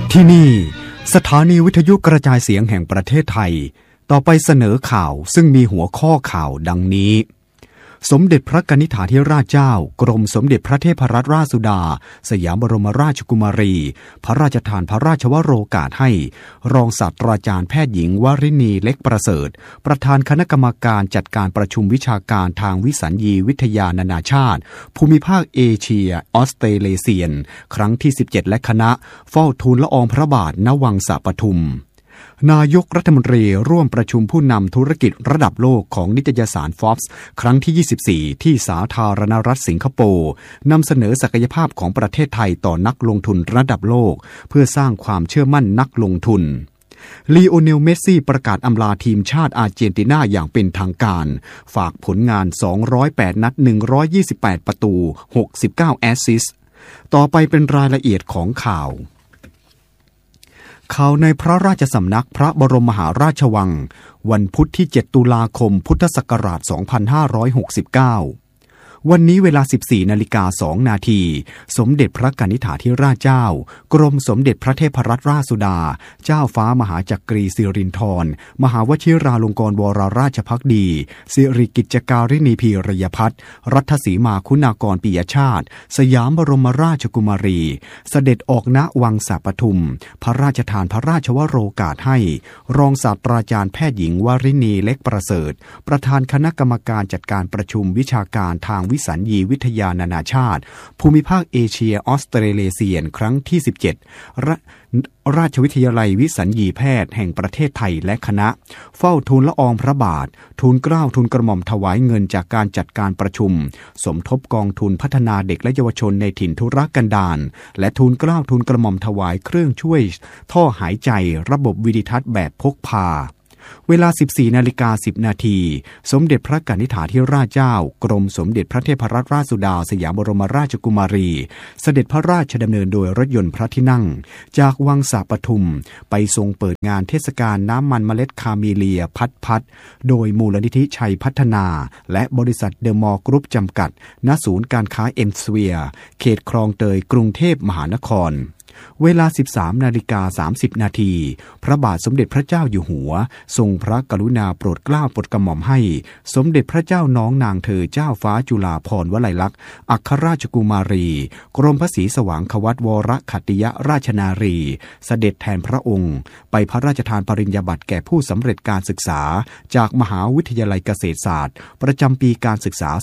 ที่นี่สถานีวิทยุกระจายเสียงแห่งประเทศไทยต่อไปเสนอข่าวซึ่งมีหัวข้อข่าวดังนี้สมเด็จพระกนิษฐาธิราชเจ้ากรมสมเด็จพระเทพรัตนราชสุดาสยามบรมราชกุมารีพระราชทานพระราชวโรกาสให้รองศาสตราจารย์แพทย์หญิงวริณีเล็กประเสริฐประธานคณะกรรมการจัดการประชุมวิชาการทางวิสัญญีวิทยานานาชาติภูมิภาคเอเชียออสเตรเลเซียนครั้งที่17และคณะเฝ้าทูลละอองพระบาทณวังสะปทุมนายกรัฐมนตรีร่วมประชุมผู้นำธุรกิจระดับโลกของนิตยสาร Forbes ครั้งที่24ที่สาธารณรัฐสิงคโปร์นำเสนอศักยภาพของประเทศไทยต่อนักลงทุนระดับโลกเพื่อสร้างความเชื่อมั่นนักลงทุนลีโอเนลเมสซี่ประกาศอำลาทีมชาติอาร์เจนตินาอย่างเป็นทางการฝากผลงาน208นัด128ประตู69แอสซิสต์ต่อไปเป็นรายละเอียดของข่าวในพระราชสำนักพระบรมมหาราชวังวันพุธที่7ตุลาคมพุทธศักราช2569วันนี้เวลา 14:02 นาทีสมเด็จพระกนิษฐาธิราชเจ้ากรมสมเด็จพระเทพรัตนราชสุดาเจ้าฟ้ามหาจักรีสิรินธรมหาวชิราลงกรณ์วรราชภักดีสิริกิจการิณีพีรยพัฒน์รัฐสีมาคุณากรปิยชาติสยามบรมราชกุมารีเสด็จออกณวังสะปทุมพระราชทานพระราชวโรกาสให้รองศาสตราจารย์แพทย์หญิงวริณีเล็กประเสริฐประธานคณะกรรมการจัดการประชุมวิชาการทางวิสัญญีวิทยานานาชาติภูมิภาคเอเชียออสเตรเลเซียนครั้งที่17ราชวิทยาลัยวิสัญญีแพทย์แห่งประเทศไทยและคณะเฝ้าทูลละอองพระบาททูลเกล้าทูลกระหม่อมถวายเงินจากการจัดการประชุมสมทบกองทุนพัฒนาเด็กและเยาวชนในถิ่นทุรกันดารและทูลเกล้าทูลกระหม่อมถวายเครื่องช่วยท่อหายใจระบบวิดิทัศน์แบบพกพาเวลา 14:10 นาทีสมเด็จพระกนิษฐาธิราชเจ้ากรมสมเด็จพระเทพรัตนราชสุดาสยามบรมราชกุมารีเสด็จพระราชดำเนินโดยรถยนต์พระที่นั่งจากวังสะปทุมไปทรงเปิดงานเทศกาลน้ำมันเมล็ดคาเมเลียพัดโดยมูลนิธิชัยพัฒนาและบริษัทเดอะมอลล์กรุ๊ปจำกัดณศูนย์การค้าเอ็มสเวียร์เขตคลองเตยกรุงเทพมหานครเวลา 13:30 นาทีพระบาทสมเด็จพระเจ้าอยู่หัวทรงพระกรุณาโปรดเกล้าโปรดกระหม่อมให้สมเด็จพระเจ้าน้องนางเธอเจ้าฟ้าจุฬาภรณ์วลัยลักษณ์อัครราชกุมารีกรมพระศรีสว่างควัตวรขัตติยราชนารีเสด็จแทนพระองค์ไปพระราชทานปริญญาบัตรแก่ผู้สำเร็จการศึกษาจากมหาวิทยาลัยเกษตรศาสตร์ประจำปีการศึกษา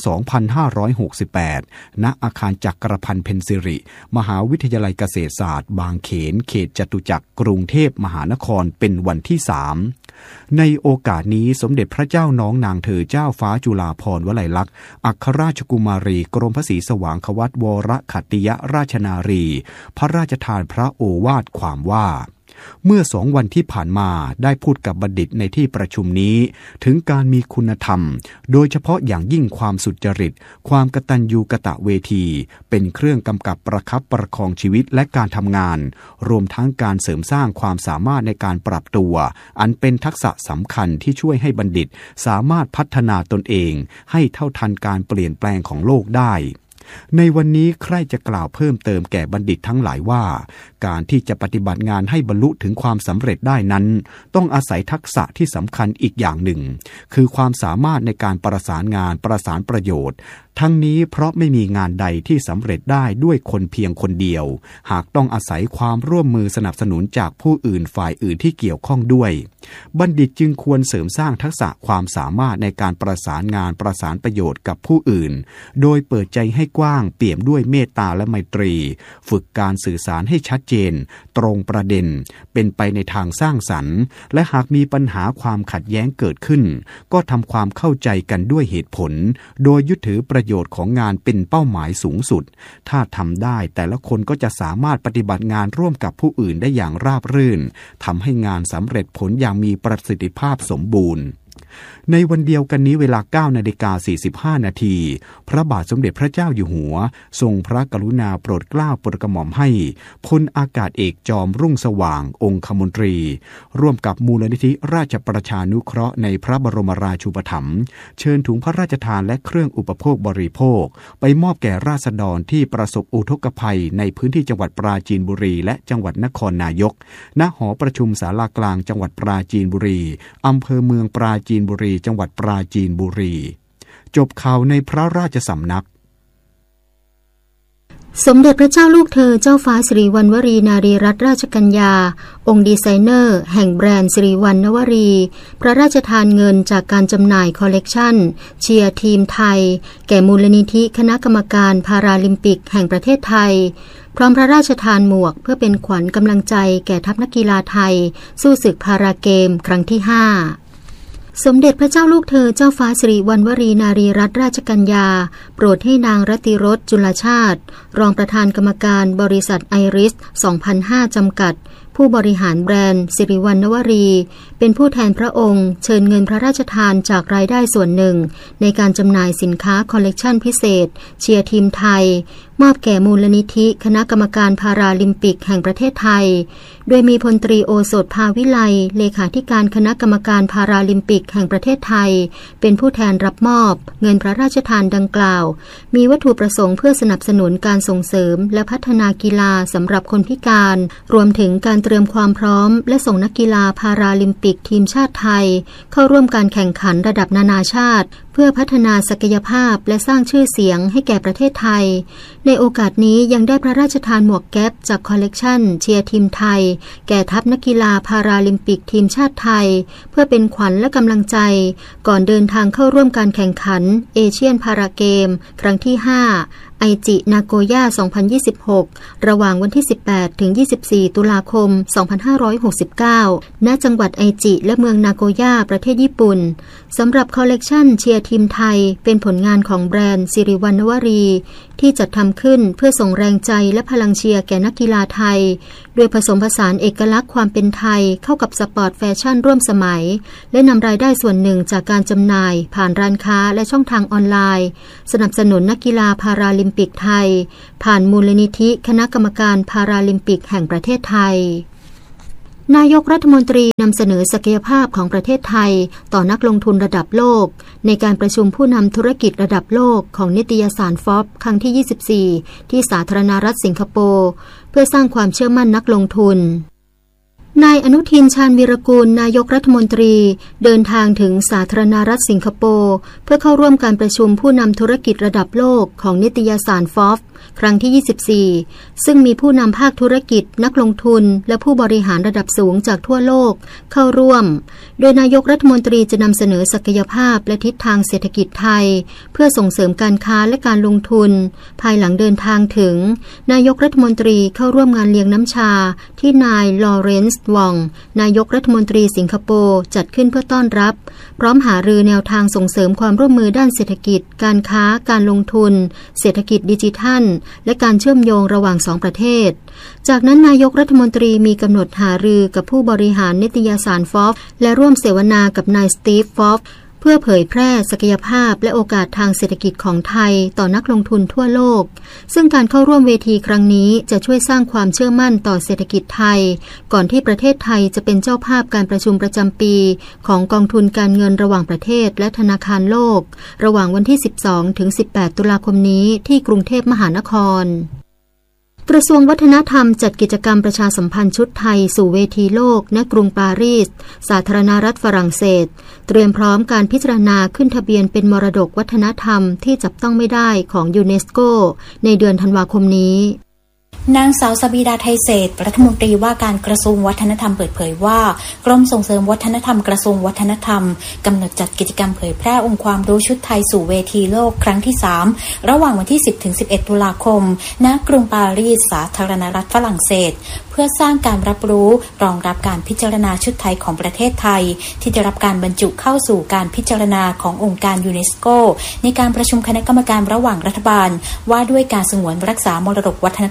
2568 ณ อาคารจักรพันธ์เพ็ญสิริมหาวิทยาลัยเกษตรศาสตร์บางเขนเขตจตุจักรกรุงเทพมหานครเป็นวันที่3ในโอกาสนี้สมเด็จพระเจ้าน้องนางเธอเจ้าฟ้าจุฬาภรณ์วลัยลักษณ์อัครราชกุมารีกรมพระศรีสว่างควัตวรขัตติยราชนารีพระราชทานพระโอวาทความว่าเมื่อ2 วันที่ผ่านมาได้พูดกับบัณฑิตในที่ประชุมนี้ถึงการมีคุณธรรมโดยเฉพาะอย่างยิ่งความสุจริตความกตัญญูกตเวทีเป็นเครื่องกำกับประคับประคองชีวิตและการทำงานรวมทั้งการเสริมสร้างความสามารถในการปรับตัวอันเป็นทักษะสำคัญที่ช่วยให้บัณฑิตสามารถพัฒนาตนเองให้เท่าทันการเปลี่ยนแปลงของโลกได้ในวันนี้ใครจะกล่าวเพิ่มเติมแก่บัณฑิตทั้งหลายว่าการที่จะปฏิบัติงานให้บรรลุถึงความสำเร็จได้นั้นต้องอาศัยทักษะที่สำคัญอีกอย่างหนึ่งคือความสามารถในการประสานงานประสานประโยชน์ทั้งนี้เพราะไม่มีงานใดที่สำเร็จได้ด้วยคนเพียงคนเดียวหากต้องอาศัยความร่วมมือสนับสนุนจากผู้อื่นฝ่ายอื่นที่เกี่ยวข้องด้วยบัณฑิตจึงควรเสริมสร้างทักษะความสามารถในการประสานงานประสานประโยชน์กับผู้อื่นโดยเปิดใจให้กว้างเปี่ยมด้วยเมตตาและไมตรีฝึกการสื่อสารให้ชัดเจนตรงประเด็นเป็นไปในทางสร้างสรรค์และหากมีปัญหาความขัดแย้งเกิดขึ้นก็ทำความเข้าใจกันด้วยเหตุผลโดยยึดถือประโยชน์ของงานเป็นเป้าหมายสูงสุดถ้าทำได้แต่ละคนก็จะสามารถปฏิบัติงานร่วมกับผู้อื่นได้อย่างราบรื่นทำให้งานสำเร็จผลอย่างมีประสิทธิภาพสมบูรณ์ในวันเดียวกันนี้เวลา 9:45 นาทีพระบาทสมเด็จพระเจ้าอยู่หัวทรงพระกรุณาโปรดเกล้าโปรดกระหม่อมให้พลอากาศเอกจอมรุ่งสว่างองคมนตรีร่วมกับมูลนิธิราชประชานุเคราะห์ในพระบรมราชูปถัมภ์เชิญถุงพระราชทานและเครื่องอุปโภคบริโภคไปมอบแก่ราษฎรที่ประสบอุทกภัยในพื้นที่จังหวัดปราจีนบุรีและจังหวัดนครนายกณหอประชุมศาลากลางจังหวัดปราจีนบุรีอำเภอเมืองปราจีนบุรีจังหวัดปราจีนบุรีจบข่าวในพระราชสำนักสมเด็จพระเจ้าลูกเธอเจ้าฟ้าสิริวัณวรีนารีรัตนราชกัญญาองค์ดีไซเนอร์แห่งแบรนด์สิริวัณณวรีพระราชทานเงินจากการจำหน่ายคอลเลกชันเชียร์ทีมไทยแก่มูลนิธิคณะกรรมการพาราลิมปิกแห่งประเทศไทยพร้อมพระราชทานหมวกเพื่อเป็นขวัญกำลังใจแก่ทัพนักกีฬาไทยสู้ศึกพาราเกมครั้งที่ 5สมเด็จพระเจ้าลูกเธอเจ้าฟ้าสิริวัณวรีนารีรัตนราชกัญญาโปรดให้นางรติรสจุลชาติรองประธานกรรมการบริษัทไอริส 2005 จำกัดผู้บริหารแบรนด์สิริวัณณวรีเป็นผู้แทนพระองค์เชิญเงินพระราชทานจากรายได้ส่วนหนึ่งในการจำหน่ายสินค้าคอลเลกชันพิเศษเชียร์ทีมไทยมอบแก่มูลนิธิคณะกรรมการพาราลิมปิกแห่งประเทศไทยโดยมีพลตรีโอสถภาวิไลเลขาธิการคณะกรรมการพาราลิมปิกแห่งประเทศไทยเป็นผู้แทนรับมอบเงินพระราชทานดังกล่าวมีวัตถุประสงค์เพื่อสนับสนุนการส่งเสริมและพัฒนากีฬาสำหรับคนพิการรวมถึงการเตรียมความพร้อมและส่งนักกีฬาพาราลิมปิกทีมชาติไทยเข้าร่วมการแข่งขันระดับนานาชาติเพื่อพัฒนาศักยภาพและสร้างชื่อเสียงให้แก่ประเทศไทยในโอกาสนี้ยังได้พระราชทานหมวกแก๊ปจากคอลเลกชันเชียร์ทีมไทยแก่ทัพนักกีฬาพาราลิมปิกทีมชาติไทยเพื่อเป็นขวัญและกำลังใจก่อนเดินทางเข้าร่วมการแข่งขันเอเชียนพาราเกมครั้งที่ 5ไอจินาโกย่า 2026 ระหว่างวันที่ 18 ถึง 24 ตุลาคม 2569 ณ จังหวัดไอจิและเมืองนาโกย่าประเทศญี่ปุ่นสำหรับคอลเลกชันเชียร์ทีมไทยเป็นผลงานของแบรนด์สิริวัณณวรีที่จัดทำขึ้นเพื่อส่งแรงใจและพลังเชียร์แก่นักกีฬาไทยโดยผสมผสานเอกลักษณ์ความเป็นไทยเข้ากับสปอร์ตแฟชั่นร่วมสมัยและนำรายได้ส่วนหนึ่งจากการจำหน่ายผ่านร้านค้าและช่องทางออนไลน์สนับสนุนนักกีฬาพาราลิมปิกไทยผ่านมูลนิธิคณะกรรมการพาราลิมปิกแห่งประเทศไทยนายกรัฐมนตรีนำเสนอศักยภาพของประเทศไทยต่อนักลงทุนระดับโลกในการประชุมผู้นำธุรกิจระดับโลกของนิตยสารฟอบครั้งที่ 24 ที่สาธารณรัฐสิงคโปร์เพื่อสร้างความเชื่อมั่นนักลงทุนนายอนุทินชาญวีรกูลนายกรัฐมนตรีเดินทางถึงสาธารณรัฐสิงคโปร์เพื่อเข้าร่วมการประชุมผู้นำธุรกิจระดับโลกของนิตยสารฟอบครั้งที่ 24 ซึ่งมีผู้นำภาคธุรกิจนักลงทุนและผู้บริหารระดับสูงจากทั่วโลกเข้าร่วมโดยนายกรัฐมนตรีจะนำเสนอศักยภาพและทิศทางเศรษฐกิจไทยเพื่อส่งเสริมการค้าและการลงทุนภายหลังเดินทางถึงนายกรัฐมนตรีเข้าร่วมงานเลี้ยงน้ำชาที่นายลอเรนซ์วองนายกรัฐมนตรีสิงคโปร์จัดขึ้นเพื่อต้อนรับพร้อมหารือแนวทางส่งเสริมความร่วมมือด้านเศรษฐกิจการค้าการลงทุนเศรษฐกิจดิจิทัลและการเชื่อมโยงระหว่างสองประเทศจากนั้นนายกรัฐมนตรีมีกำหนดหารือกับผู้บริหารนิตยสารฟอบและร่วมเสวนากับนายสตีฟฟอบเพื่อเผยแพร่ศักยภาพและโอกาสทางเศรษฐกิจของไทยต่อนักลงทุนทั่วโลกซึ่งการเข้าร่วมเวทีครั้งนี้จะช่วยสร้างความเชื่อมั่นต่อเศรษฐกิจไทยก่อนที่ประเทศไทยจะเป็นเจ้าภาพการประชุมประจำปีของกองทุนการเงินระหว่างประเทศและธนาคารโลกระหว่างวันที่ 12 ถึง 18 ตุลาคมนี้ที่กรุงเทพมหานครกระทรวงวัฒนธรรมจัดกิจกรรมประชาสัมพันธ์ชุดไทยสู่เวทีโลกณกรุงปารีสสาธารณรัฐฝรั่งเศสเตรียมพร้อมการพิจารณาขึ้นทะเบียนเป็นมรดกวัฒนธรรมที่จับต้องไม่ได้ของยูเนสโกในเดือนธันวาคมนี้นางสาวสบีดาไทยเศรษฐ์รัฐมนตรีว่าการกระทรวงวัฒนธรรมเปิดเผยว่ากรมส่งเสริมวัฒนธรรมกระทรวงวัฒนธรรมกำหนดจัดกิจกรรมเผยแพร่องค์ความรู้ชุดไทยสู่เวทีโลกครั้งที่ 3ระหว่างวันที่ 10-11 ตุลาคมณกรุงปารีสสาธารณรัฐฝรั่งเศสเพื่อสร้างการรับรู้รองรับการพิจารณาชุดไทยของประเทศไทยที่จะรับการบรรจุเข้าสู่การพิจารณาขององค์การยูเนสโกในการประชุมคณะกรรมการระหว่างรัฐบาลว่าด้วยการสงวนรักษามรดกวัฒนธรรมที่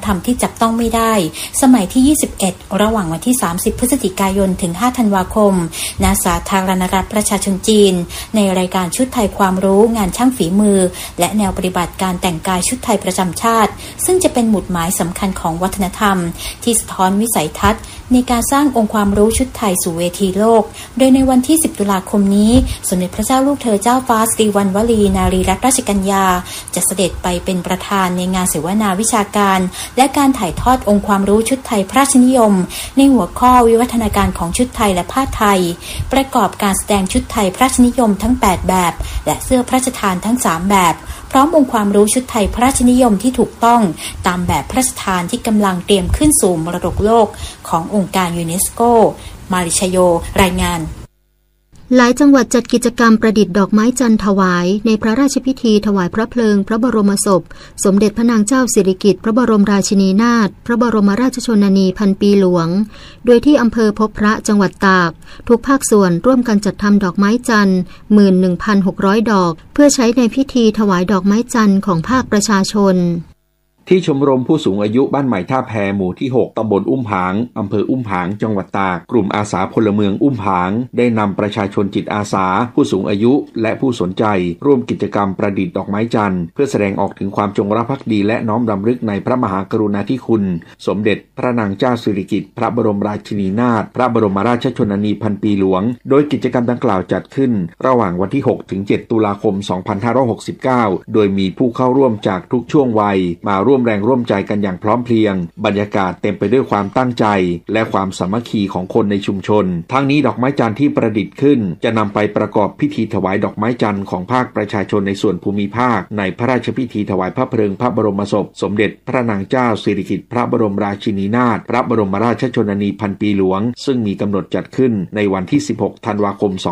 จับต้องไม่ได้สมัยที่21ระหว่างวันที่30พฤศจิกายนถึง5ธันวาคมณสาธารณรัฐประชาชนจีนในรายการชุดไทยความรู้งานช่างฝีมือและแนวปฏิบัติการแต่งกายชุดไทยประจำชาติซึ่งจะเป็นหมุดหมายสำคัญของวัฒนธรรมที่สะท้อนวิสัยทัศน์ในการสร้างองค์ความรู้ชุดไทยสู่เวทีโลกโดยในวันที่10ตุลาคมนี้สมเด็จพระเจ้าลูกเธอเจ้าฟ้าสิริวัณวรีนารีรัตนราชกัญญาจะเสด็จไปเป็นประธานในงานเสวนาวิชาการและการถ่ายทอดองค์ความรู้ชุดไทยพระราชนิยมในหัวข้อวิวัฒนาการของชุดไทยและผ้าไทยประกอบการแสดงชุดไทยพระราชนิยมทั้ง8แบบและเสื้อพระราชทานทั้ง3แบบพร้อมองค์ความรู้ชุดไทยพระราชนิยมที่ถูกต้องตามแบบพระราชทานที่กำลังเตรียมขึ้นสู่มรดกโลกขององค์การยูเนสโกมาริชโยรายงานหลายจังหวัดจัดกิจกรรมประดิษฐ์ดอกไม้จันทร์ถวายในพระราชพิธีถวายพระเพลิงพระบรมศพสมเด็จพระนางเจ้าสิริกิติ์พระบรมราชินีนาถพระบรมราชชนนีพันปีหลวงโดยที่อำเภอพบพระจังหวัดตากทุกภาคส่วนร่วมกันจัดทำดอกไม้จันทร์ 11,600 ดอกเพื่อใช้ในพิธีถวายดอกไม้จันทร์ของภาคประชาชนที่ชมรมผู้สูงอายุบ้านใหม่ท่าแพหมู่ที่6ตำบลอุ้มผางอำเภออุ้มผางจังหวัดตากกลุ่มอาสาพลเมืองอุ้มผางได้นำประชาชนจิตอาสาผู้สูงอายุและผู้สนใจร่วมกิจกรรมประดิษฐ์ดอกไม้จันทร์เพื่อแสดงออกถึงความจงรักภักดีและน้อมรำลึกในพระมหากรุณาธิคุณสมเด็จพระนางเจ้าสิริกิติ์พระบรมราชินีนาถพระบรมราชชนนีพันปีหลวงโดยกิจกรรมดังกล่าวจัดขึ้นระหว่างวันที่6ถึง7ตุลาคม2569โดยมีผู้เข้าร่วมจากทุกช่วงวัยมาร่วมแรงร่วมใจกันอย่างพร้อมเพรียงบรรยากาศเต็มไปด้วยความตั้งใจและความสามัคคีของคนในชุมชนทั้งนี้ดอกไม้จันทร์ที่ประดิษฐ์ขึ้นจะนำไปประกอบพิธีถวายดอกไม้จันทร์ของภาคประชาชนในส่วนภูมิภาคในพระราชพิธีถวายพระเพลิงพระบรมศพสมเด็จพระนางเจ้าสิริกิติ์พระบรมราชินีนาถพระบรมราชชนนีพันปีหลวงซึ่งมีกำหนดจัดขึ้นในวันที่16ธันวาคม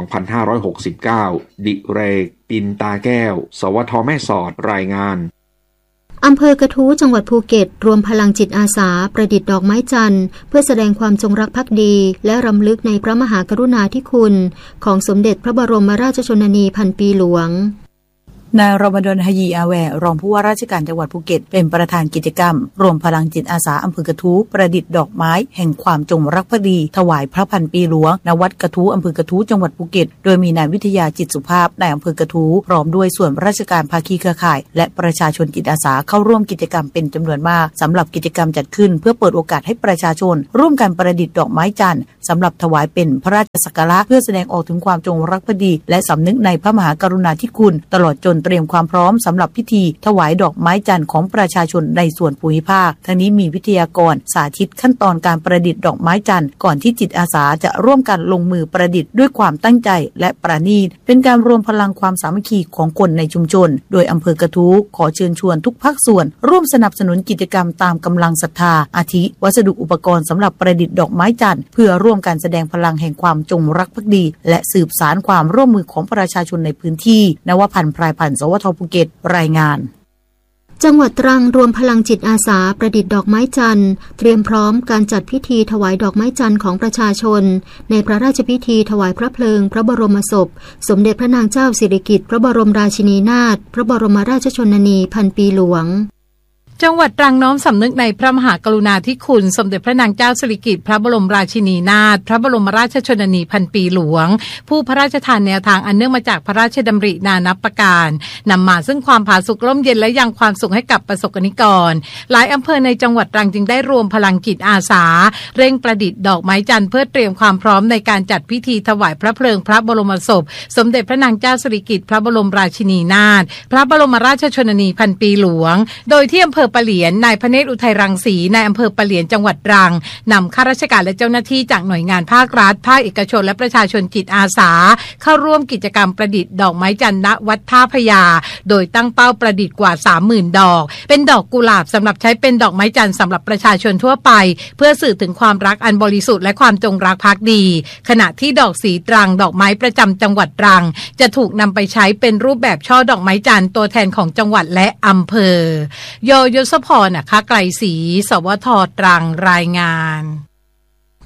2569ดิเรกปินตาแก้วสวทแม่สอดรายงานอำเภอกระทู้จังหวัดภูเก็ตรวมพลังจิตอาสาประดิษฐ์ดอกไม้จันทร์เพื่อแสดงความจงรักภักดีและรำลึกในพระมหากรุณาธิคุณของสมเด็จพระบรมราชชนนีพันปีหลวงนายรอมฎอน ฮะยีอาแวรองผู้ว่าราชการจังหวัดภูเก็ตเป็นประธานกิจกรรมรวมพลังจิตอาสาอำเภอกระทู้ประดิษฐ์ดอกไม้แห่งความจงรักภักดีถวายพระพันปีหลวงณวัดกระทู้อำเภอกระทู้จังหวัดภูเก็ตโดยมีนายวิทยาจิตสุภาพนายอำเภอกระทู้พร้อมด้วยส่วนราชการภาคีเครือข่ายและประชาชนจิตอาสาเข้าร่วมกิจกรรมเป็นจำนวนมากสำหรับกิจกรรมจัดขึ้นเพื่อเปิดโอกาสให้ประชาชนร่วมกันประดิษฐ์ดอกไม้จันทร์สำหรับถวายเป็นพระราชสักการะเพื่อแสดงออกถึงความจงรักภักดีและสำนึกในพระมหากรุณาธิคุณตลอดจนเตรียมความพร้อมสำหรับพิธีถวายดอกไม้จันทร์ของประชาชนในส่วนภูมิภาคทั้งนี้มีวิทยากรสาธิตขั้นตอนการประดิษฐ์ดอกไม้จันทร์ก่อนที่จิตอาสาจะร่วมกันลงมือประดิษฐ์ด้วยความตั้งใจและประณีตเป็นการรวมพลังความสามัคคีของคนในชุมชนโดยอำเภอกระทู้ขอเชิญชวนทุกภาคส่วนร่วมสนับสนุนกิจกรรมตามกำลังศรัทธาอาทิวัสดุอุปกรณ์สำหรับประดิษฐ์ดอกไม้จันทร์เพื่อร่วมกันแสดงพลังแห่งความจงรักภักดีและสืบสานความร่วมมือของประชาชนในพื้นที่นวพันธ์ พรายพันธ์ สวท.ภูเก็ตรายงานจังหวัดตรังรวมพลังจิตอาสาประดิษฐ์ดอกไม้จันทร์เตรียมพร้อมการจัดพิธีถวายดอกไม้จันทร์ของประชาชนในพระราชพิธีถวายพระเพลิงพระบรมศพสมเด็จพระนางเจ้าสิริกิติ์พระบรมราชินีนาถพระบรมราชชนนีพันปีหลวงจังหวัดตรังน้อมสำนึกในพระมหากรุณาธิคุณสมเด็จพระนางเจ้าสิริกิติ์พระบรมราชินีนาถพระบรมราชชนนีพันปีหลวงผู้พระราชทานแนวทางอันเนื่องมาจากพระราชดำรินานับประการนำมาซึ่งความผาสุกร่มเย็นและยังความสุขให้กับประสบนิกรหลายอำเภอในจังหวัดตรังจึงได้รวมพลังจิตอาสาเร่งประดิษฐ์ดอกไม้จันทร์เพื่อเตรียมความพร้อมในการจัดพิธีถวายพระเพลิงพระบรมศพสมเด็จพระนางเจ้าสิริกิติ์พระบรมราชินีนาถพระบรมราชชนนีพันปีหลวงโดยที่อำเภอปะเหลียนนายพเนตรอุทัยรังสีในอำเภอปะเหลียนจังหวัดตรังนำข้าราชการและเจ้าหน้าที่จากหน่วยงานภาครัฐภาคเอกชนและประชาชนจิตอาสาเข้าร่วมกิจกรรมประดิษฐ์ดอกไม้จันทร์ณวัดท่าพญาโดยตั้งเป้าประดิษฐ์กว่า 30,000 ดอกเป็นดอกกุหลาบสำหรับใช้เป็นดอกไม้จันทร์สำหรับประชาชนทั่วไปเพื่อสื่อถึงความรักอันบริสุทธิ์และความจงรักภักดีขณะที่ดอกสีตรังดอกไม้ประจำจังหวัดตรังจะถูกนำไปใช้เป็นรูปแบบช่อดอกไม้จันทร์ตัวแทนของจังหวัดและอำเภอยศพรนะคะไกลศรีสวท.ตรังรายงาน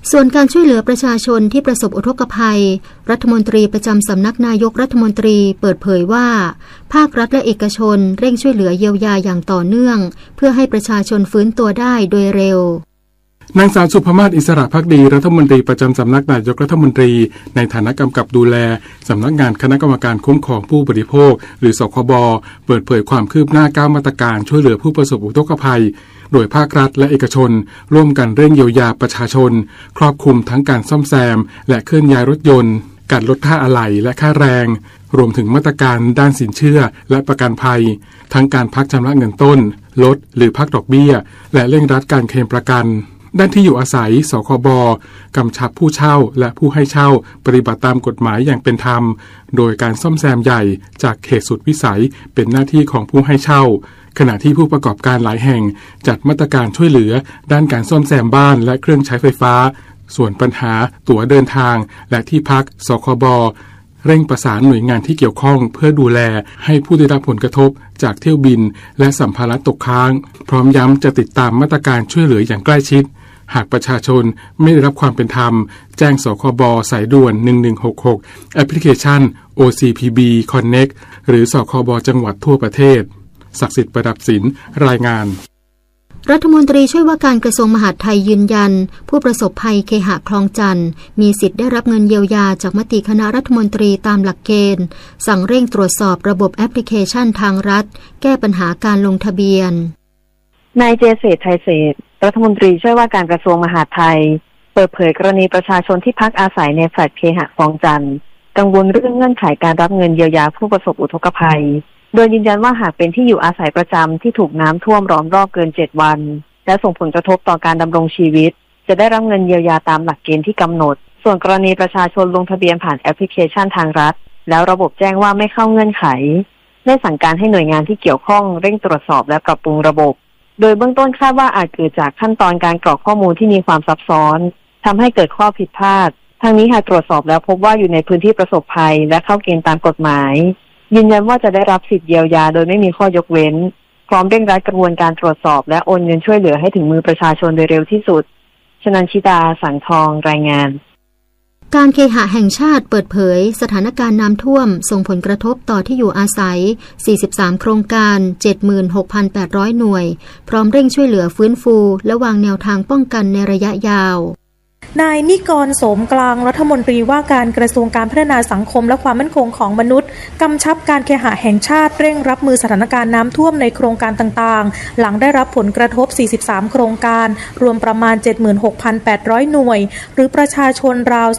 ส่วนการช่วยเหลือประชาชนที่ประสบอุทกภัยรัฐมนตรีประจำสำนักนายกรัฐมนตรีเปิดเผยว่าภาครัฐและเอกชนเร่งช่วยเหลือเยียวยาอย่างต่อเนื่องเพื่อให้ประชาชนฟื้นตัวได้โดยเร็วนางสาวสุภมาศอิสระภักดีรัฐมนตรีประจำสำนักนายกรัฐมนตรีในฐานะกำกับดูแลสำนักงานคณะกรรมการคุ้มครองผู้บริโภคหรือสคบเปิดเผยความคืบหน้า9มาตรการช่วยเหลือผู้ประสบอุทกภัยโดยภาครัฐและเอกชนร่วมกันเร่งเยียวยาประชาชนครอบคลุมทั้งการซ่อมแซมและเคลื่อนย้ายรถยนต์การลดค่าอะไหล่และค่าแรงรวมถึงมาตรการด้านสินเชื่อและประกันภัยทั้งการพักชำระเงินต้นลดหรือพักดอกเบี้ยและเร่งรัดการเคลมประกันด้านที่อยู่อาศัยสคบกำชับผู้เช่าและผู้ให้เช่าปฏิบัติตามกฎหมายอย่างเป็นธรรมโดยการซ่อมแซมใหญ่จากเขตสุดวิสัยเป็นหน้าที่ของผู้ให้เช่าขณะที่ผู้ประกอบการหลายแห่งจัดมาตรการช่วยเหลือด้านการซ่อมแซมบ้านและเครื่องใช้ไฟฟ้าส่วนปัญหาตั๋วเดินทางและที่พักสคบเร่งประสานหน่วยงานที่เกี่ยวข้องเพื่อดูแลให้ผู้ได้รับผลกระทบจากเที่ยวบินและสัมภาระตกค้างพร้อมย้ำจะติดตามมาตรการช่วยเหลืออย่างใกล้ชิดหากประชาชนไม่ได้รับความเป็นธรรมแจ้งสคบสายด่วน1166แอปพลิเคชัน OCPB Connect หรือสคบจังหวัดทั่วประเทศศักดิ์สิทธิ์ประดับศิลป์รายงานรัฐมนตรีช่วยว่าการกระทรวงมหาดไทยยืนยันผู้ประสบภัยเคหะคลองจันทน์มีสิทธิ์ได้รับเงินเยียวยาจากมติคณะรัฐมนตรีตามหลักเกณฑ์สั่งเร่งตรวจสอบระบบแอปพลิเคชันทางรัฐแก้ปัญหาการลงทะเบียนนายเจเศรษฐ์ไทยเศรษฐ์รัฐมนตรีช่วยว่าการกระทรวงมหาดไทยเปิดเผยกรณีประชาชนที่พักอาศัยในแฟลตเคหะคลองจันทน์กังวลเรื่องเงื่อนไขการรับเงินเยียวยาผู้ประสบอุทกภัยโดยยืนยันว่าหากเป็นที่อยู่อาศัยประจำที่ถูกน้ำท่วมล้อมรอบเกิน7วันและส่งผลกระทบต่อการดำรงชีวิตจะได้รับเงินเยียวยาตามหลักเกณฑ์ที่กำหนดส่วนกรณีประชาชนลงทะเบียนผ่านแอปพลิเคชันทางรัฐแล้วระบบแจ้งว่าไม่เข้าเงื่อนไขได้สั่งการให้หน่วยงานที่เกี่ยวข้องเร่งตรวจสอบและปรับปรุงระบบโดยเบื้องต้นคาดว่าอาจเกิดจากขั้นตอนการกรอกข้อมูลที่มีความซับซ้อนทำให้เกิดข้อผิดพลาดทางนี้หากตรวจสอบแล้วพบว่าอยู่ในพื้นที่ประสบภัยและเข้าเกณฑ์ตามกฎหมายยืนยันว่าจะได้รับสิทธิเยียวยาโดยไม่มีข้อยกเว้นพร้อมเร่งรัดกระบวนการตรวจสอบและโอนเงินช่วยเหลือให้ถึงมือประชาชนโดยเร็วที่สุดชนันชิตาสังทองรายงานการเคหะแห่งชาติเปิดเผยสถานการณ์น้ำท่วมส่งผลกระทบต่อที่อยู่อาศัย43โครงการ 76,800 หน่วยพร้อมเร่งช่วยเหลือฟื้นฟูและวางแนวทางป้องกันในระยะยาวนายนิกร โสมกลางรัฐมนตรีว่าการกระทรวงการพัฒนาสังคมและความมั่นคงของมนุษย์กำชับการเคหะแห่งชาติเร่งรับมือสถานการณ์น้ำท่วมในโครงการต่างๆหลังได้รับผลกระทบ43โครงการรวมประมาณ 76,800 หน่วยหรือประชาชนราว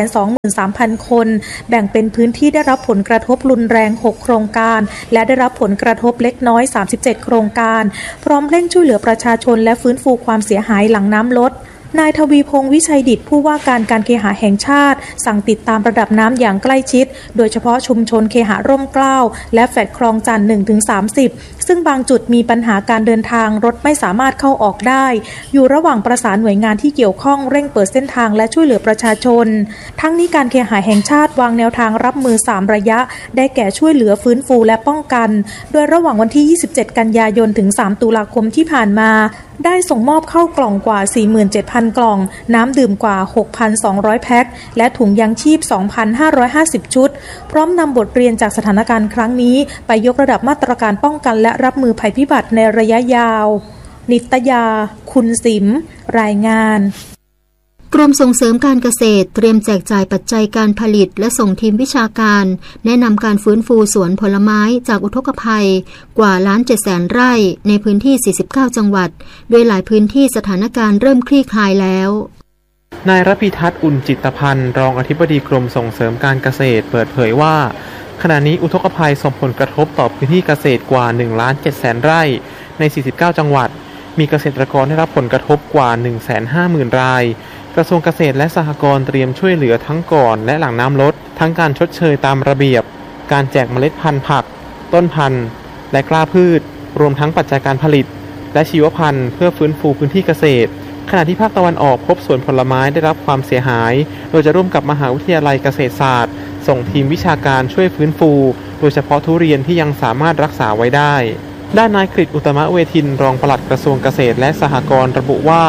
223,000 คนแบ่งเป็นพื้นที่ได้รับผลกระทบรุนแรง6โครงการและได้รับผลกระทบเล็กน้อย37โครงการพร้อมเร่งช่วยเหลือประชาชนและฟื้นฟูความเสียหายหลังน้ำลดนายทวีพงษ์วิชัยดิษฐ์ผู้ว่าการการเคหะแห่งชาติสั่งติดตามระดับน้ำอย่างใกล้ชิดโดยเฉพาะชุมชนเคหะร่มเกล้าและแฟลตคลองจันทน์ 1-30 ซึ่งบางจุดมีปัญหาการเดินทางรถไม่สามารถเข้าออกได้อยู่ระหว่างประสานหน่วยงานที่เกี่ยวข้องเร่งเปิดเส้นทางและช่วยเหลือประชาชนทั้งนี้การเคหะแห่งชาติวางแนวทางรับมือ3ระยะได้แก่ช่วยเหลือฟื้นฟูและป้องกันโดยระหว่างวันที่27กันยายนถึง3ตุลาคมที่ผ่านมาได้ส่งมอบเข้ากล่องกว่า 47,000 กล่องน้ำดื่มกว่า 6,200 แพ็คและถุงยางชีพ 2,550 ชุดพร้อมนำบทเรียนจากสถานการณ์ครั้งนี้ไปยกระดับมาตรการป้องกันและรับมือภัยพิบัติในระยะยาวนิตยาคุณสิมรายงานกรมส่งเสริมการเกษตรเตรียมแจกจ่ายปัจจัยการผลิตและส่งทีมวิชาการแนะนำการฟื้นฟูสวนผลไม้จากอุทกภัยกว่า1,700,000 ไร่ในพื้นที่49จังหวัดโดยหลายพื้นที่สถานการณ์เริ่มคลี่คลายแล้วนายรพิทัศน์อุ่นจิตพันธ์รองอธิบดีกรมส่งเสริมการเกษตรเปิดเผยว่าขณะนี้อุทกภัยส่งผลกระทบต่อพื้นที่เกษตรกว่า1,700,000 ไร่ใน49จังหวัดมีเกษตรกรได้รับผลกระทบกว่า 150,000 รายกระทรวงเกษตรและสหกรณ์เตรียมช่วยเหลือทั้งก่อนและหลังน้ำลดทั้งการชดเชยตามระเบียบการแจกเมล็ดพันธุ์ผักต้นพันธุ์และกล้าพืชรวมทั้งปัจจัยการผลิตและชีวพันธุ์เพื่อฟื้นฟูพื้นที่เกษตรขณะที่ภาคตะวันออกพบสวนผลไม้ได้รับความเสียหายโดยจะร่วมกับมหาวิทยาลัยเกษตรศาสตร์ส่งทีมวิชาการช่วยฟื้นฟูโดยเฉพาะทุเรียนที่ยังสามารถรักษาไว้ได้ด้านนายกฤษอุตตมะเวทินรองปลัดกระทรวงเกษตรและสหกรณ์ระบุว่า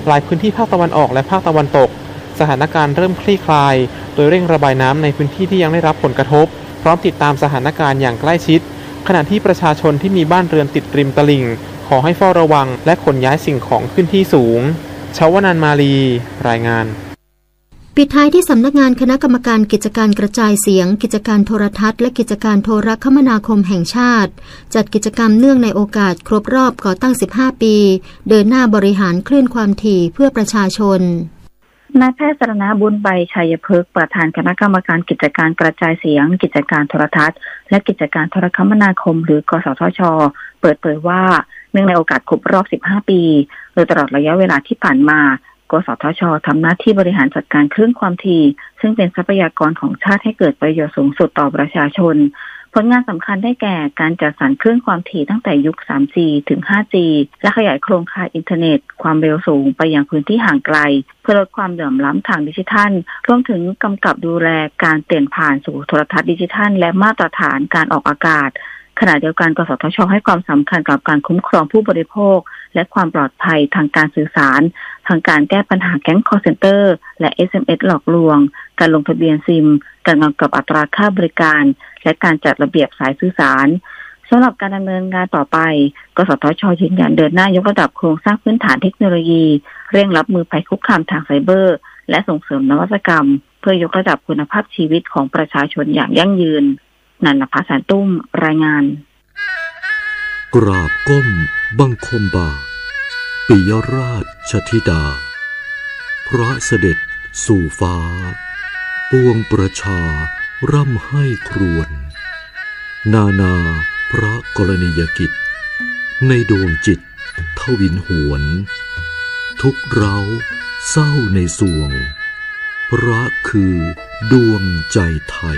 หลายพื้นที่ภาคตะวันออกและภาคตะวันตกสถานการณ์เริ่มคลี่คลายโดยเร่งระบายน้ำในพื้นที่ที่ยังได้รับผลกระทบพร้อมติดตามสถานการณ์อย่างใกล้ชิดขณะที่ประชาชนที่มีบ้านเรือนติดริมตลิ่งขอให้เฝ้าระวังและขนย้ายสิ่งของขึ้นที่สูงชวนันท์มาลีรายงานปิดท้ายที่สำนักงานคณะกรรมการกิจการกระจายเสียงกิจการโทรทัศน์และกิจการโทรคมนาคมแห่งชาติจัดกิจกรรมเนื่องในโอกาสครบรอบก่อตั้ง15ปีเดินหน้าบริหารคลื่นความถี่เพื่อประชาชนนายแพทย์สรณบุญใบชัยพฤกษ์ประธานคณะกรรมการกิจการกระจายเสียงกิจการโทรทัศน์และกิจการโทรคมนาคมหรือกสทช.เปิดเผยว่าเนื่องในโอกาสครบรอบ15ปีโดยตลอดระยะเวลาที่ผ่านมากสทช.ทำหน้าที่บริหารจัดการคลื่นความถี่ซึ่งเป็นทรัพยากรของชาติให้เกิดประโยชน์สูงสุดต่อประชาชนผลงานสำคัญได้แก่การจัดสรรคลื่นความถี่ตั้งแต่ยุค 3G ถึง 5G และขยายโครงข่ายอินเทอร์เน็ตความเร็วสูงไปยังพื้นที่ห่างไกลเพื่อลดความเหลื่อมล้ำทางดิจิทัลรวมถึงกำกับดูแลการเปลี่ยนผ่านสู่โทรทัศน์ดิจิทัลและมาตรฐานการออกอากาศขณะเดียวกันกสทช.ให้ความสำคัญกับการคุ้มครองผู้บริโภคและความปลอดภัยทางการสื่อสารทางการแก้ปัญหาแก๊ง call center และ SMS หลอกลวงการลงทะเบียนซิมการกำกับอัตราค่าบริการและการจัดระเบียบสายสื่อสารสำหรับการดำเนินงานต่อไปกสทช.ยืนยันเดินหน้ายกระดับโครงสร้างพื้นฐานเทคโนโลยีเร่งรับมือภัยคุกคามทางไซเบอร์และส่งเสริมนวัตกรรมเพื่อยกระดับคุณภาพชีวิตของประชาชนอย่างยั่งยืนนันทภาสารตุ้มรายงานกราบก้มบังคมบาทปิยราชธิดาพระเสด็จสู่ฟ้าปวงประชาร่ำให้ครวญนาพระกรณียกิจในดวงจิตทวินหวนทุกเร้าเศร้าในสวงพระคือดวงใจไทย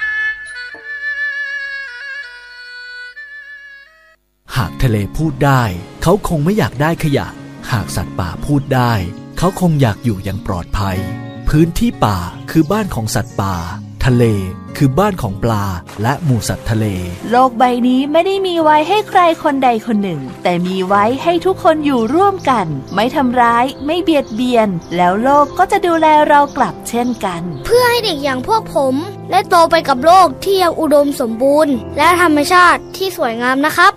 หากทะเลพูดได้เขาคงไม่อยากได้ขยะหากสัตว์ป่าพูดได้เขาคงอยากอยู่อย่างปลอดภัยพื้นที่ป่าคือบ้านของสัตว์ป่าทะเลคือบ้านของปลาและหมู่สัตว์ทะเลโลกใบนี้ไม่ได้มีไว้ให้ใครคนใดคนหนึ่งแต่มีไว้ให้ทุกคนอยู่ร่วมกันไม่ทำร้ายไม่เบียดเบียนแล้วโลกก็จะดูแลเรากลับเช่นกันเพื่อให้เด็กอย่างพวกผมได้โตไปกับโลกที่ยังอุดมสมบูรณ์และธรรมชาติที่สวยงามนะครับ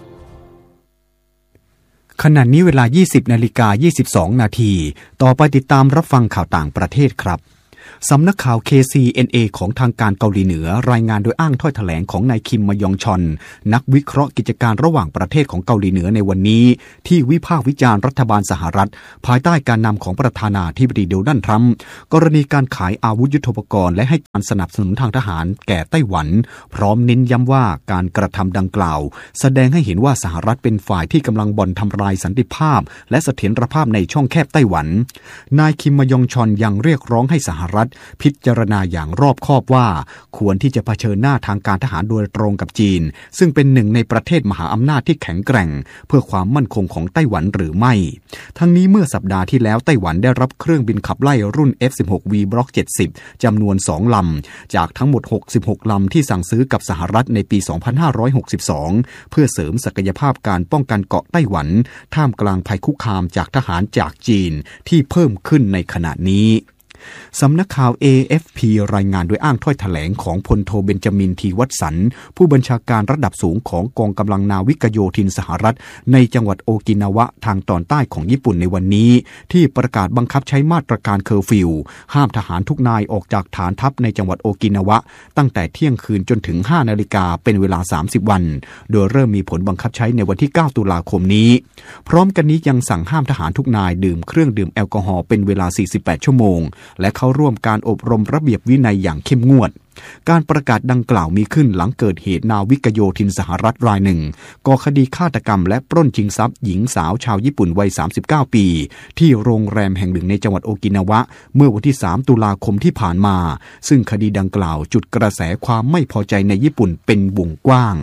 ขณะนี้เวลา 20:22 นาทีต่อไปติดตามรับฟังข่าวต่างประเทศครับสำนักข่าว KCNA ของทางการเกาหลีเหนือรายงานโดยอ้างถ้อยแถลงของนายคิมมยองชอนนักวิเคราะห์กิจการระหว่างประเทศของเกาหลีเหนือในวันนี้ที่วิพากษ์วิจารณ์รัฐบาลสหรัฐภายใต้การนำของประธานาธิบดีโดนัลด์ทรัมป์กรณีการขายอาวุธยุทโธปกรณ์และให้การสนับสนุนทางทหารแก่ไต้หวันพร้อมเน้นย้ำว่าการกระทำดังกล่าวแสดงให้เห็นว่าสหรัฐเป็นฝ่ายที่กำลังบ่อนทำลายสันติภาพและเสถียรภาพในช่องแคบไต้หวันนายคิมมยองชอนยังเรียกร้องให้สหรัฐพิจารณาอย่างรอบคอบว่าควรที่จะเผชิญหน้าทางการทหารโดยตรงกับจีนซึ่งเป็นหนึ่งในประเทศมหาอำนาจที่แข็งแกร่งเพื่อความมั่นคงของไต้หวันหรือไม่ทั้งนี้เมื่อสัปดาห์ที่แล้วไต้หวันได้รับเครื่องบินขับไล่รุ่น F-16V Block 70จำนวน2ลำจากทั้งหมด66ลำที่สั่งซื้อกับสหรัฐในปี 2562เพื่อเสริมศักยภาพการป้องกันเกาะไต้หวันท่ามกลางภัยคุกคามจากทหารจากจีนที่เพิ่มขึ้นในขณะนี้สำนักข่าว AFP รายงานโดยอ้างถ้อยแถลงของพลโทเบนจามินทีวัตสันผู้บัญชาการระดับสูงของกองกำลังนาวิกโยธินสหรัฐในจังหวัดโอกินาวะทางตอนใต้ของญี่ปุ่นในวันนี้ที่ประกาศบังคับใช้มาตรการเคอร์ฟิวห้ามทหารทุกนายออกจากฐานทัพในจังหวัดโอกินาวะตั้งแต่เที่ยงคืนจนถึง 5 นาฬิกาเป็นเวลา30วันโดยเริ่มมีผลบังคับใช้ในวันที่9ตุลาคมนี้พร้อมกันนี้ยังสั่งห้ามทหารทุกนายดื่มเครื่องดื่มแอลกอฮอล์เป็นเวลา48ชั่วโมงและเข้าร่วมการอบรมระเบียบวินัยอย่างเข้มงวดการประกาศดังกล่าวมีขึ้นหลังเกิดเหตุนาวิกโยธินสหรัฐรายหนึ่งก่อคดีฆาตกรรมและปล้นชิงทรัพย์หญิงสาวชาวญี่ปุ่นวัย39ปีที่โรงแรมแห่งหนึ่งในจังหวัดโอกินาวะเมื่อวันที่3ตุลาคมที่ผ่านมาซึ่งคดีดังกล่าวจุดกระแสความไม่พอใจในญี่ปุ่นเป็นวงกว้าง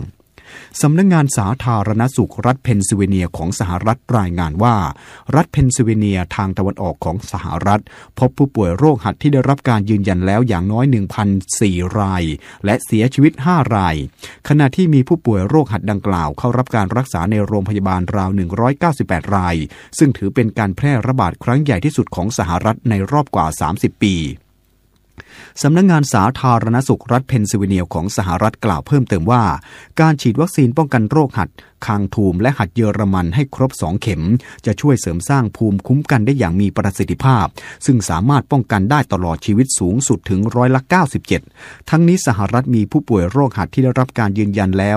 สำนักงานสาธารณสุขรัฐเพนซิลเวเนียของสหรัฐรายงานว่ารัฐเพนซิลเวเนียทางตะวันออกของสหรัฐพบผู้ป่วยโรคหัดที่ได้รับการยืนยันแล้วอย่างน้อย 1,004 รายและเสียชีวิต 5 รายขณะที่มีผู้ป่วยโรคหัดดังกล่าวเข้ารับการรักษาในโรงพยาบาลราว 198 รายซึ่งถือเป็นการแพร่ระบาดครั้งใหญ่ที่สุดของสหรัฐในรอบกว่า 30 ปีสำนักงานสาธารณสุขรัฐเพนซิลเวเนียของสหรัฐกล่าวเพิ่มเติมว่าการฉีดวัคซีนป้องกันโรคหัดคางทูมและหัดเยอรมันให้ครบ2เข็มจะช่วยเสริมสร้างภูมิคุ้มกันได้อย่างมีประสิทธิภาพซึ่งสามารถป้องกันได้ตลอดชีวิตสูงสุดถึง97%ทั้งนี้สหรัฐมีผู้ป่วยโรคหัดที่ได้รับการยืนยันแล้ว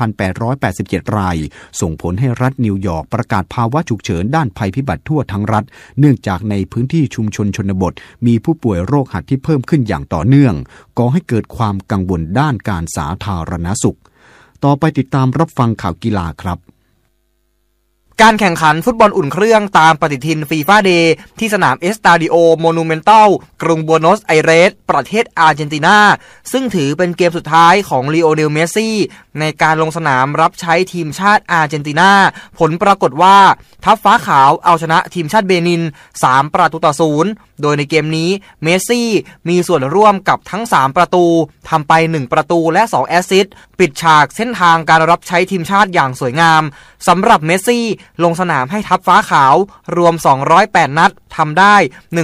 3,887 รายส่งผลให้รัฐนิวยอร์กประกาศภาวะฉุกเฉินด้านภัยพิบัติทั่วทั้งรัฐเนื่องจากในพื้นที่ชุมชนชนบทมีผู้ป่วยโรคหัดที่เพิ่มขึ้นอย่างต่อเนื่องก่อให้เกิดความกังวลด้านการสาธารณสุขต่อไปติดตามรับฟังข่าวกีฬาครับการแข่งขันฟุตบอลอุ่นเครื่องตามปฏิทินฟีฟ่าเดย์ที่สนามเอสตาดิโอโมนูเมนตัลกรุงบัวโนสไอเรสประเทศอาร์เจนตินาซึ่งถือเป็นเกมสุดท้ายของลีโอเนลเมสซี่ในการลงสนามรับใช้ทีมชาติอาร์เจนตินาผลปรากฏว่าทัพฟ้าขาวเอาชนะทีมชาติเบนิน3-0โดยในเกมนี้เมสซี่มีส่วนร่วมกับทั้ง3ประตูทำไป1ประตูและ2แอสซิสต์ปิดฉากเส้นทางการรับใช้ทีมชาติอย่างสวยงามสำหรับเมสซี่ลงสนามให้ทัพฟ้าขาวรวม208นัดทำได้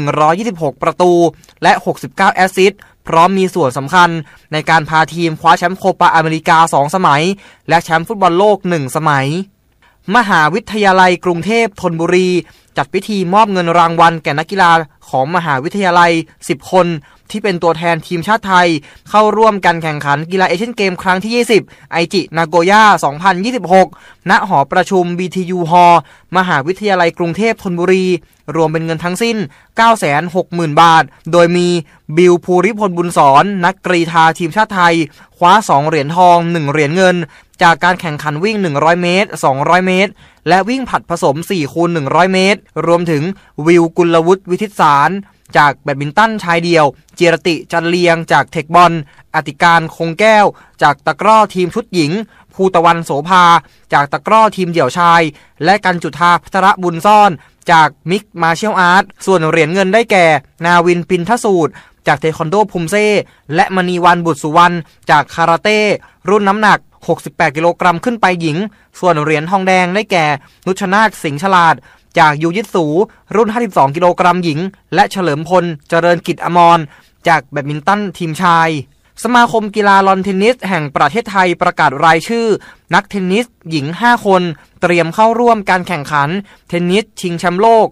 126ประตูและ69แอสซิสต์พร้อมมีส่วนสำคัญในการพาทีมคว้าแชมป์โคปาอเมริกา2สมัยและแชมป์ฟุตบอลโลก1สมัยมหาวิทยาลัยกรุงเทพธนบุรีจัดพิธีมอบเงินรางวัลแก่นักกีฬาของมหาวิทยาลัย10คนที่เป็นตัวแทนทีมชาติไทยเข้าร่วมการแข่งขันกีฬาเอเชียนเกมครั้งที่20ไอจินาโกย่า2026ณหอประชุม BTU Hall มหาวิทยาลัยกรุงเทพธนบุรีรวมเป็นเงินทั้งสิ้น 960,000 บาทโดยมีบิลภูริพลบุญสอนนักกรีฑาทีมชาติไทยคว้า2เหรียญทอง1เหรียญเงินจากการแข่งขันวิ่ง100เมตร200เมตรและวิ่งผลัดผสม 4x100 เมตรรวมถึงวิวกุลวุฒิวิทิตสารจากแบดมินตันชายเดี่ยวเจรติจันเลียงจากเทคบอลอติการคงแก้วจากตะกร้อทีมชุดหญิงภูตะวันโสภาจากตะกร้อทีมเดี่ยวชายและกันจุธาพัทรบุญซ่อนจากมิกมาเชียลอาร์ตส่วนเหรียญเงินได้แก่นาวินปินทสูตรจากเทควันโดภูมิเซ่และมณีวันบุตรสุวรรณจากคาราเต้รุ่นน้ำหนัก68กิโลกรัมขึ้นไปหญิงส่วนเหรียญทองแดงได้แก่นุชนาถสิงห์ฉลาดจากยูยิตสูรุ่น52กิโลกรัมหญิงและเฉลิมพลเจริญกิจอมรจากแบดมินตันทีมชายสมาคมกีฬาลอนเทนนิสแห่งประเทศไทยประกาศรายชื่อนักเทนนิสหญิง5คนเตรียมเข้าร่วมการแข่งขันเทนนิสชิงแชมป์โลก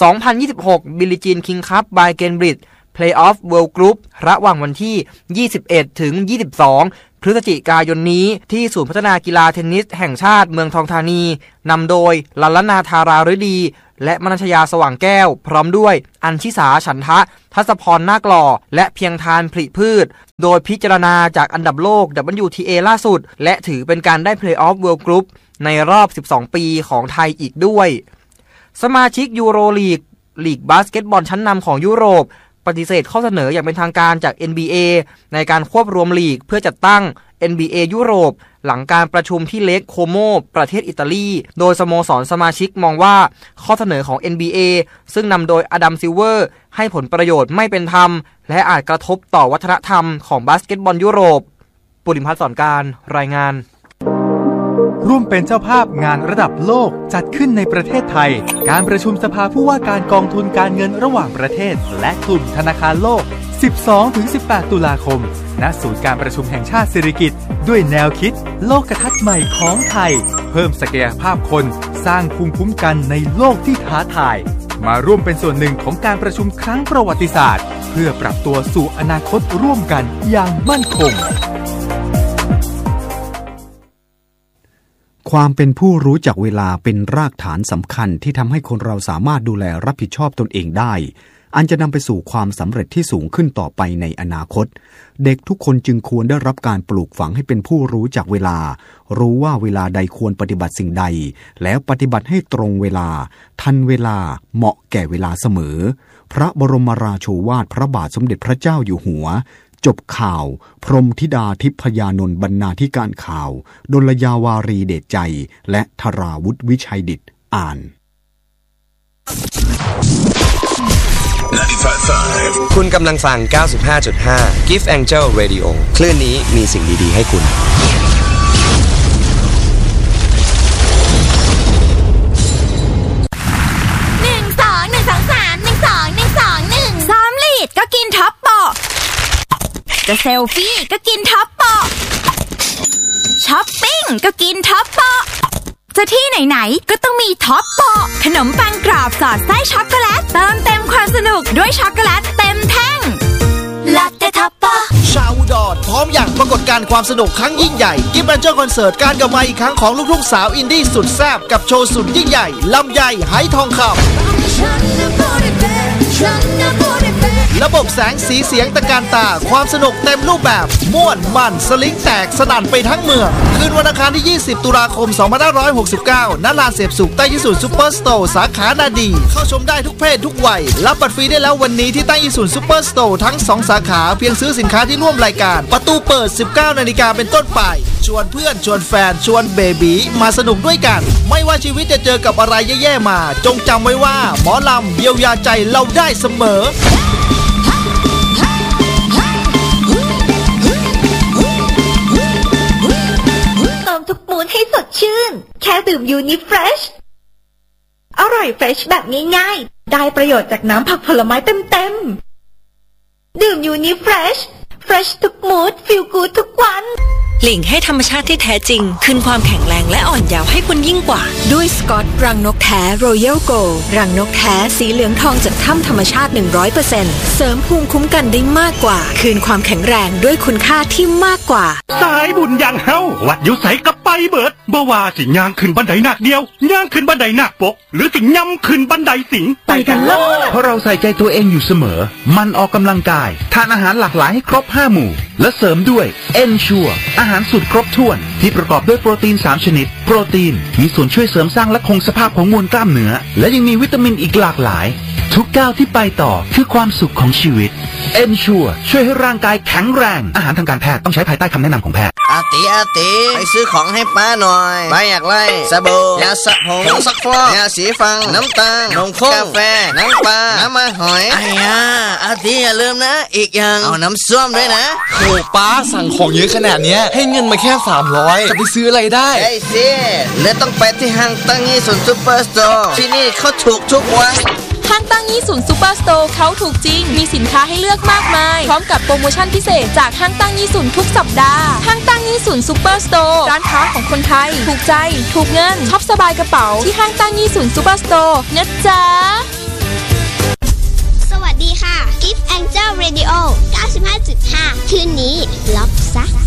2026บิลลีจีนคิงคัพบายเกนบริดจ์Playoff World Group ระหว่างวันที่21ถึง22พฤศจิกายนนี้ที่ศูนย์พัฒนากีฬาเทนนิสแห่งชาติเมืองทองธานีนำโดยลัลนาธาราฤดีและมนัชยาสว่างแก้วพร้อมด้วยอัญชิสาฉันทะทัศพรนาคหล่อและเพียงทานผลิพืชโดยพิจารณาจากอันดับโลก WTA ล่าสุดและถือเป็นการได้ Playoff World Group ในรอบ12ปีของไทยอีกด้วยสมาชิกยูโรลีกบาสเกตบอลชั้นนำของยุโรปปฏิเสธข้อเสนออย่างเป็นทางการจาก NBA ในการควบรวมลีกเพื่อจัดตั้ง NBA ยุโรปหลังการประชุมที่เลกโคโมประเทศอิตาลีโดยสโมสรสมาชิกมองว่าข้อเสนอของ NBA ซึ่งนำโดยอดัมซิลเวอร์ให้ผลประโยชน์ไม่เป็นธรรมและอาจกระทบต่อวัฒนธรรมของบาสเกตบอลยุโรปปุริมพัฒน์สอนการรายงานร่วมเป็นเจ้าภาพงานระดับโลกจัดขึ้นในประเทศไทยการประชุมสภาผู้ว่าการกองทุนการเงินระหว่างประเทศและกลุ่มธนาคารโลก 12-18 ตุลาคมณศูนย์การประชุมแห่งชาติสิริกิติ์ด้วยแนวคิดโลกทัศน์ใหม่ของไทยเพิ่มศักยภาพคนสร้างภูมิคุ้มกันในโลกที่ท้าทายมาร่วมเป็นส่วนหนึ่งของการประชุมครั้งประวัติศาสตร์เพื่อปรับตัวสู่อนาคตร่วมกันอย่างมั่นคงความเป็นผู้รู้จักเวลาเป็นรากฐานสำคัญที่ทำให้คนเราสามารถดูแลรับผิดชอบตนเองได้อันจะนำไปสู่ความสำเร็จที่สูงขึ้นต่อไปในอนาคตเด็กทุกคนจึงควรได้รับการปลูกฝังให้เป็นผู้รู้จักเวลารู้ว่าเวลาใดควรปฏิบัติสิ่งใดแล้วปฏิบัติให้ตรงเวลาทันเวลาเหมาะแก่เวลาเสมอพระบรมราโชวาทพระบาทสมเด็จพระเจ้าอยู่หัวจบข่าวพรหมธิดาทิพยานนท์บรรณาธิการข่าวดลยาวารีเดชใจและธราวุฒิวิชัยดิษฐ์อ่านคุณกำลังฟัง 95.5 Gift Angel Radio คลื่นนี้มีสิ่งดีๆให้คุณก็กินท็อปโปจะเซลฟี่ก็กินท็อปโปช้อปปิ้งก็กินท็อปโปจะที่ไหนๆก็ต้องมีท็อปโปขนมปังกรอบสอดไส้ช็อกโกแลตเติมเต็มความสนุกด้วยช็อกโกแลตเต็มแท่งลาเต้ท็อปโปชาวอุดรพร้อมอย่างปรากฏการณ์ความสนุกครั้งยิ่งใหญ่Gift Angelคอนเสิร์ตการกลับมาอีกครั้งของลูกทุ่งสาวอินดี้สุดแซ่บกับโชว์สุดยิ่งใหญ่ลำไยไหทองคำระบบแสงสีเสียงตะการตาความสนุกเต็มรูปแบบม่วนมันสลิงแตกสนั่นไปทั้งเมืองคืนวันอังคารที่20ตุลาคม2569ณลานเสพสุขใต้ยี่สุนซุปเปอร์สโตร์สาขานาดีเข้าชมได้ทุกเพศทุกวัยรับบัตรฟรีได้แล้ววันนี้ที่ใต้ยี่สุนซุปเปอร์สโตร์ทั้ง2สาขาเพียงซื้อสินค้าที่ร่วมรายการประตูเปิด 19 นาฬิกาเป็นต้นไปชวนเพื่อนชวนแฟนชวนเบบีมาสนุกด้วยกันไม่ว่าชีวิตจะเจอกับอะไรแย่ๆมาจงจำไว้ว่าหมอลำเยียวยาใจเราได้เสมอทุกมูนให้สดชื่นแค่ดื่มยูนิเฟรชอร่อยเฟรชแบบง่ายๆได้ประโยชน์จากน้ำผักผลไม้เต็มๆดื่มยูนิเฟรชเฟรชทุกมูดฟีลกู๊ดทุกวันหลิงให้ธรรมชาติที่แท้จริงคืนความแข็งแรงและอ่อนเยาว์ให้คุณยิ่งกว่าด้วยสกอตรังนกแท้ Royal Gold รังนกแท้สีเหลืองทองจากถ้ำธรรมชาติ 100% เสริมภูมิคุ้มกันได้มากกว่าคืนความแข็งแรงด้วยคุณค่าที่มากกว่าสายบุญอย่างเฮาวัดอยู่ไสกับไปเบิดบ่ว่าสิย่างขึ้นบันไดหนักเดียวย่างขึ้นบันไดหนักปกหรือสิย่ำขึ้นบันไดสิงไปกันเลยเพราะเราใส่ใจตัวเองอยู่เสมอมันออกกำลังกายทานอาหารหลากหลายให้ครบ5หมู่และเสริมด้วย Ensure อาหารสูตรครบถ้วนที่ประกอบด้วยโปรตีน3ชนิดโปรตีนมีส่วนช่วยเสริมสร้างและคงสภาพของมวลกล้ามเนื้อและยังมีวิตามินอีกหลากหลายทุกก้าวที่ไปต่อคือความสุขของชีวิต Ensure ช่วยให้ร่างกายแข็งแรงอาหารทางการแพทย์ต้องใช้ภายใต้คำแนะนำของแพทย์อาติไปซื้อของให้ป้าหน่อยป้าอยากไล่สบู่ยาสระผมผงซักฟอกยาสีฟันน้ำตาลนมข้นกาแฟน้ำปลาน้ำมันหอยไอ้ยาอาติอย่าลืมนะอีกอย่างเอาน้ำส้วมด้วยนะโหป้าสั่งของเยอะขนาดนี้ให้เงินมาแค่300จะไปซื้ออะไรได้ไอ้สิเลยต้องไปที่ห้างตั้งยี่สุนซุปเปอร์สโตร์ที่นี่เขาถูกทุกวันห้างตั้งยี่สุนซุปเปอร์สโตร์เขาถูกจริงมีสินค้าให้เลือกมากมายพร้อมกับโปรโมชั่นพิเศษจากห้างตั้งยี่สุนทุกสัปดาห์ห้างตั้งยี่สุนซุปเปอร์สโตร์ร้านค้าของคนไทยถูกใจถูกเงินช็อปสบายกระเป๋าที่ห้างตั้งยี่สุนซุปเปอร์สโตร์นะจ๊ะสวัสดีค่ะ Gift Angel Radio 95.5 คืนนี้ล็อกซัก